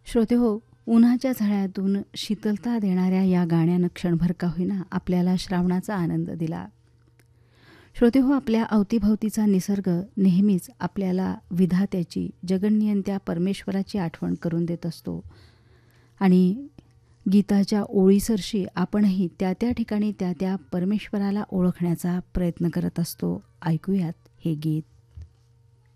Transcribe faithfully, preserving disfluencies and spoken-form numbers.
श्रोते हो, उन्हाच्या झळ्यातून शीतलता देणाऱ्या या गाण्यानं क्षणभर का होईना आपल्याला श्रावणाचा आनंद दिला. श्रोते हो, आपल्या अवतीभवतीचा निसर्ग नेहमीच आपल्याला विधात्याची, जगन्नियंत्या परमेश्वराची आठवण करून देत असतो. आणि गीताच्या ओळीसरशी आपणही त्या त्या ठिकाणी त्या त्या परमेश्वराला ओळखण्याचा प्रयत्न करत असतो. ऐकूयात हे गीत.